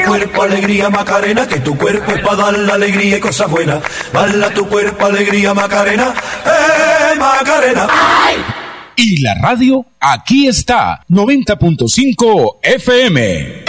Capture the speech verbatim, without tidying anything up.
cuerpo alegría Macarena, que tu cuerpo es para dar la alegría y cosas buenas. Baila tu cuerpo alegría Macarena, eh Macarena. ¡Ay! Y la radio aquí está, noventa punto cinco F M.